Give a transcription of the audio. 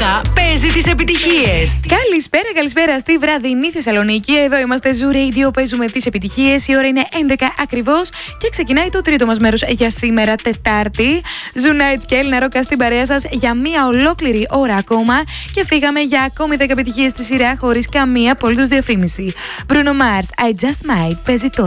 Μαρινόκα παίζει τις επιτυχίες. Καλησπέρα στη βραδινή Θεσσαλονίκη. Εδώ είμαστε Zoo Radio, παίζουμε τις επιτυχίες. Η ώρα είναι 11 ακριβώς και ξεκινάει το τρίτο μας μέρος για σήμερα, Τετάρτη. Zoo Nights και Έλληνα Ρόκα στην παρέα σας για μία ολόκληρη ώρα ακόμα. Και φύγαμε για ακόμη 10 επιτυχίες στη σειρά χωρίς καμία απολύτως διαφήμιση. Bruno Mars, I Just Might παίζει τώρα.